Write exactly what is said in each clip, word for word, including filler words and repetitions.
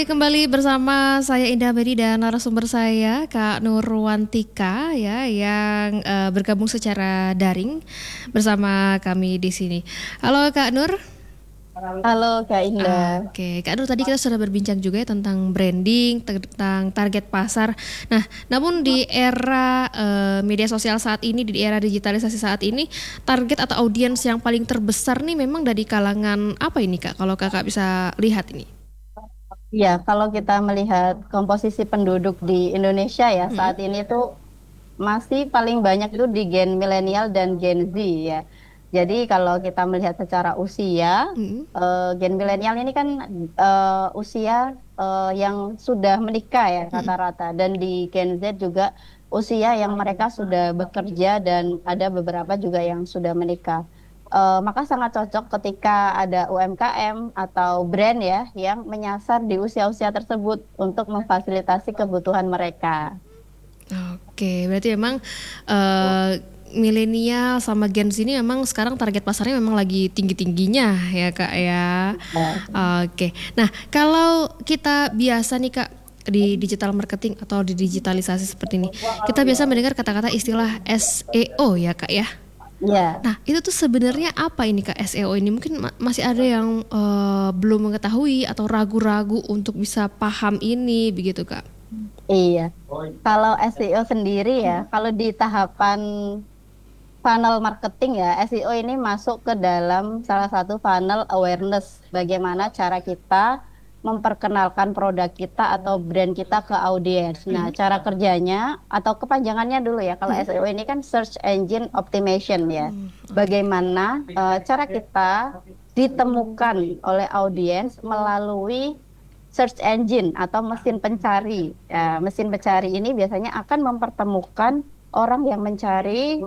Kembali bersama saya Indah Bedi dan narasumber saya Kak Nurwantika ya yang uh, bergabung secara daring bersama kami di sini. Halo Kak Nur. Halo Kak Indah. Oke, Kak Nur, tadi kita sudah berbincang juga ya tentang branding, tentang target pasar. Nah, namun di era uh, media sosial saat ini, di era digitalisasi saat ini, target atau audiens yang paling terbesar nih memang dari kalangan apa ini Kak? Kalau Kakak bisa lihat ini. Ya, kalau kita melihat komposisi penduduk di Indonesia ya Hmm. saat ini tuh masih paling banyak itu di gen milenial dan gen Z ya. Jadi kalau kita melihat secara usia, Hmm. eh, gen milenial ini kan eh, usia eh, yang sudah menikah ya Hmm. rata-rata, dan di gen Z juga usia yang mereka sudah bekerja dan ada beberapa juga yang sudah menikah. Eh, maka sangat cocok ketika ada U M K M atau brand ya yang menyasar di usia-usia tersebut untuk memfasilitasi kebutuhan mereka. Oke, berarti memang uh, milenial sama Gen Z ini memang sekarang target pasarnya memang lagi tinggi-tingginya ya Kak ya. Nah, Oke, nah kalau kita biasa nih Kak di digital marketing atau di digitalisasi seperti ini, kita biasa mendengar kata-kata istilah S E O ya Kak ya. ya, Nah itu tuh sebenarnya apa ini Kak S E O ini? Mungkin ma- masih ada yang uh, belum mengetahui atau ragu-ragu untuk bisa paham ini begitu Kak. iya. Kalau S E O sendiri ya, kalau di tahapan funnel marketing ya, S E O ini masuk ke dalam salah satu funnel awareness. Bagaimana cara kita memperkenalkan produk kita atau brand kita ke audiens. Nah, Hmm. cara kerjanya atau kepanjangannya dulu ya. Kalau Hmm. S E O ini kan Search Engine Optimization ya. Hmm. Oke. Bagaimana eh, cara kita ditemukan oleh audiens melalui search engine atau mesin pencari. Ya, mesin pencari ini biasanya akan mempertemukan orang yang mencari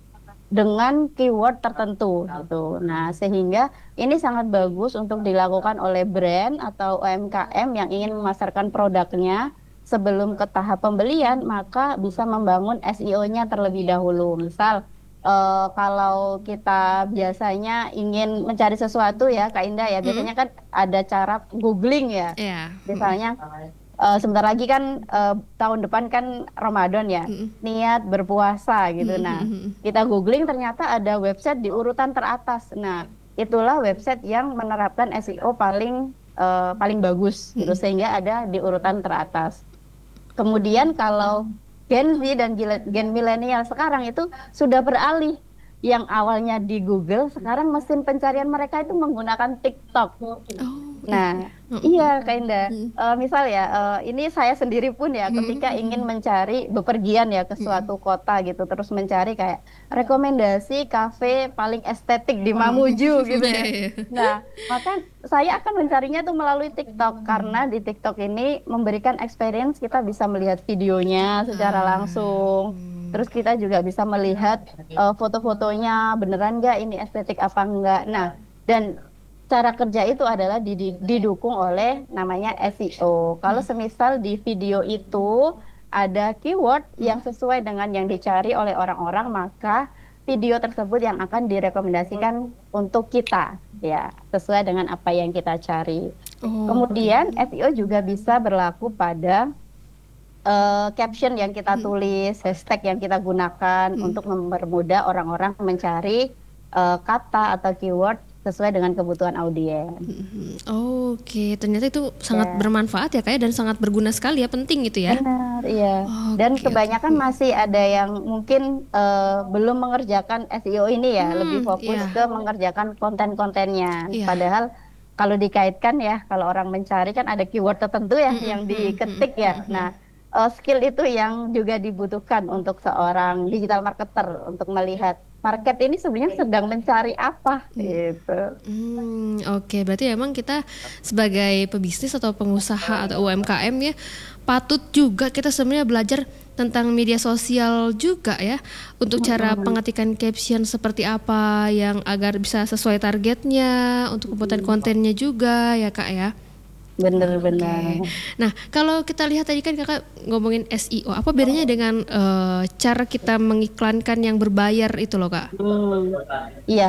dengan keyword tertentu gitu. Nah, sehingga ini sangat bagus untuk dilakukan oleh brand atau U M K M yang ingin memasarkan produknya sebelum ke tahap pembelian, maka bisa membangun S E O-nya terlebih dahulu. Misal eh, kalau kita biasanya ingin mencari sesuatu ya, Kak Indah ya, Hmm. biasanya kan ada cara googling ya. Ya. Hmm. Misalnya eh, sebentar lagi kan eh, tahun depan kan Ramadan ya, Hmm. niat berpuasa gitu. Hmm. Hmm. Nah, Hmm. kita googling ternyata ada website di urutan teratas. Nah, itulah website yang menerapkan S E O paling eh, paling bagus gitu Hmm. sehingga ada di urutan teratas. Kemudian kalau Gen Z dan gila- Gen milenial sekarang itu sudah beralih. Yang awalnya di Google, sekarang mesin pencarian mereka itu menggunakan TikTok. Oh Nah, iya. Hmm. iya Kak Indah. Hmm. Eh, misal ya, eh, ini saya sendiri pun ya, Hmm. ketika ingin Hmm. mencari bepergian ya ke Hmm. suatu kota gitu, terus mencari kayak rekomendasi kafe paling estetik di Hmm. Mamuju gitu Iya, ya. iya. Nah, maka saya akan mencarinya tuh melalui TikTok karena di TikTok ini memberikan experience, kita bisa melihat videonya secara Ah. langsung. Hmm. Terus kita juga bisa melihat eh, foto-fotonya beneran nggak ini estetik apa enggak. Nah, dan cara kerja itu adalah didi- didukung oleh namanya S E O. Kalau Hmm. semisal di video itu ada keyword Hmm. yang sesuai dengan yang dicari oleh orang-orang, maka video tersebut yang akan direkomendasikan untuk kita, ya, sesuai dengan apa yang kita cari. Oke. Kemudian S E O juga bisa berlaku pada eh, caption yang kita Hmm. tulis, hashtag yang kita gunakan Hmm. untuk mempermudah orang-orang mencari eh, kata atau keyword sesuai dengan kebutuhan audiens. Hmm. Oke, ternyata itu sangat Ya, bermanfaat ya kayak dan sangat berguna sekali ya, penting itu ya. benar, iya. Dan Oke, oke. kebanyakan Hmm. masih ada yang mungkin eh, belum mengerjakan S E O ini ya, lebih Hmm, fokus iya. ke mengerjakan konten-kontennya. Iya. Padahal kalau dikaitkan ya, kalau orang mencari kan ada keyword tertentu ya Hmm. yang Hmm. Hmm. diketik ya. Hmm. Nah, Hmm. eh, skill itu yang juga dibutuhkan untuk seorang digital marketer untuk melihat market ini sebenarnya sedang mencari apa Hmm. gitu. Hmm, oke. Berarti emang kita sebagai pebisnis atau pengusaha atau U M K M ya, patut juga kita sebenarnya belajar tentang media sosial juga ya, untuk cara Mm-mm. pengetikan caption seperti apa yang agar bisa sesuai targetnya, untuk pembuatan kontennya juga ya Kak ya. Oke. Bener-bener. Nah, kalau kita lihat tadi kan Kakak ngomongin S E O, apa bedanya dengan eh, cara kita mengiklankan yang berbayar itu loh Kak? Hmm. Iya.